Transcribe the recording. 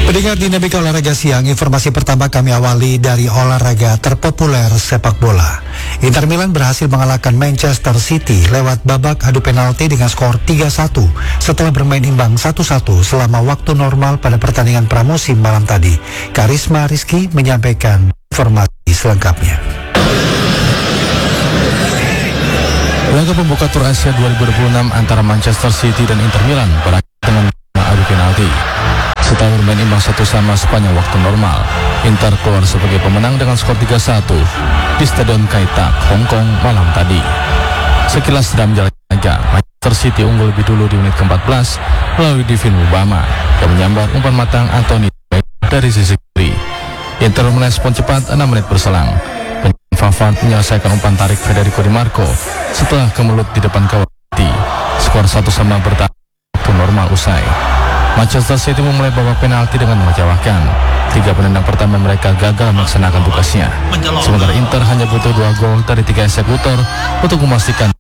Pendengar Dinamika Olahraga Siang, informasi pertama kami awali dari olahraga terpopuler sepak bola. Inter Milan berhasil mengalahkan Manchester City lewat babak adu penalti dengan skor 3-1 setelah bermain imbang 1-1 selama waktu normal pada pertandingan pramusim malam tadi. Karisma Rizky menyampaikan informasi selengkapnya. Laga pembuka Tur Asia 2026 antara Manchester City dan Inter Milan berakhir dengan adu penalti. Setelah bermain imbang 1-1 sepanjang waktu normal, Inter keluar sebagai pemenang dengan skor 3-1 di Stadion Kai Tak, Hong Kong malam tadi. Sekilas dalam jalan laga, Manchester City unggul lebih dulu di menit ke-14 melalui Divin Obama yang menyambar umpan matang Anthony dari sisi kiri. Inter merespon cepat 6 menit berselang. Pavard menyelesaikan umpan tarik Federico Di Marco setelah kemelut di depan gawang City. Skor 1-1 bertahan waktu normal usai. Manchester City memulai babak penalti dengan mengecewakan. 3 penendang pertama mereka gagal melaksanakan tugasnya. Sementara Inter hanya butuh 2 gol dari 3 eksekutor untuk memastikan